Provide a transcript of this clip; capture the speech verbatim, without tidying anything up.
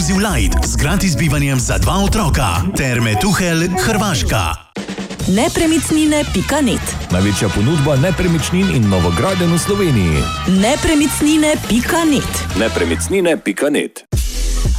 Inclusive Light z gratis bivanjem za dva otroka. Terme Tuhelj, Hrvaška. nepremičnine pika net. Največja ponudba nepremičnin in novogradenj v Sloveniji. nepremičnine pika net. nepremičnine pika net